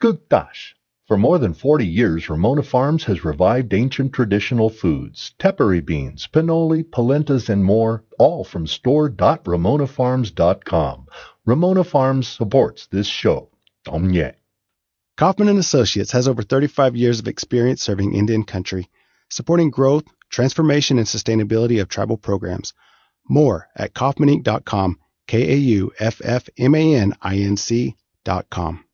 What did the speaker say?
Skugtash. For more than 40 years, Ramona Farms has revived ancient traditional foods, tepary beans, pinoli, polentas, and more, all from store.ramonafarms.com. Ramona Farms supports this show. Omye. Kaufman & Associates has over 35 years of experience serving Indian country, supporting growth, transformation, and sustainability of tribal programs. More at kaufmaninc.com, KAUFFMANINC.com.